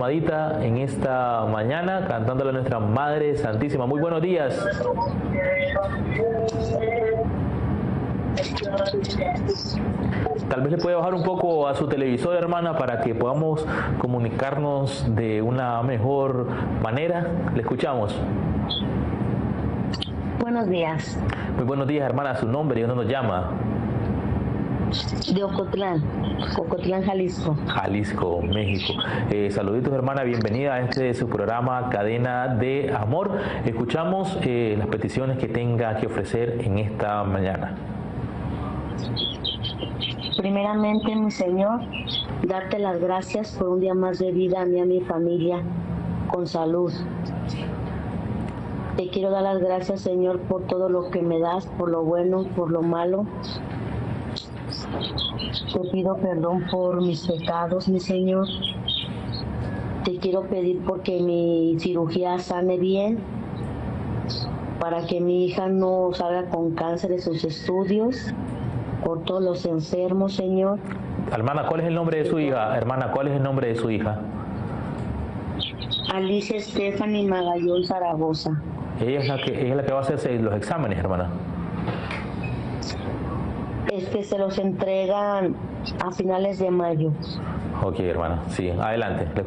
llamadita en esta mañana, cantándole a nuestra Madre Santísima. Muy buenos días. Tal vez le puede bajar un poco a su televisor, hermana, para que podamos comunicarnos de una mejor manera. Le escuchamos. Buenos días. Muy buenos días, hermana. ¿Su nombre y dónde nos llama? De Ocotlán, Jalisco. Jalisco, México. Saluditos, hermana. Bienvenida a su programa Cadena de Amor. Escuchamos las peticiones que tenga que ofrecer en esta mañana. Primeramente, mi Señor, darte las gracias por un día más de vida a mí y a mi familia, con salud. Te quiero dar las gracias, Señor, por todo lo que me das, por lo bueno, por lo malo. Te pido perdón por mis pecados, mi Señor. Te quiero pedir porque mi cirugía sane bien, para que mi hija no salga con cáncer de sus estudios, por todos los enfermos, Señor. Hermana, ¿cuál es el nombre de su hija? Hermana, ¿cuál es el nombre de su hija? Alicia Stephanie Magallón Zaragoza. Ella es la que va a hacerse los exámenes, hermana. Es que se los entregan a finales de mayo. Ok, hermana. Sí, adelante.